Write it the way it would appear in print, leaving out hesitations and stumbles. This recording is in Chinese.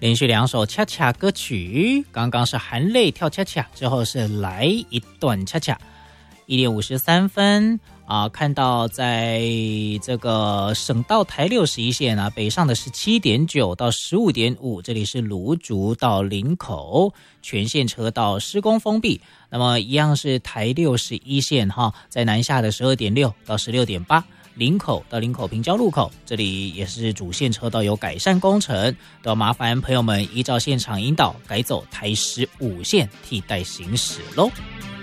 连续2首恰恰歌曲，刚刚是含泪跳恰恰，之后是来一段恰恰。1点53分啊，看到在这个省道台61线啊，北上的是7点9到15.5，这里是芦竹到林口，全线车道施工封闭。那么一样是台61线哈，在南下的12点6到16.8。林口到林口平交路口，这里也是主线车道有改善工程，都要麻烦朋友们依照现场引导改走台15线替代行驶咯。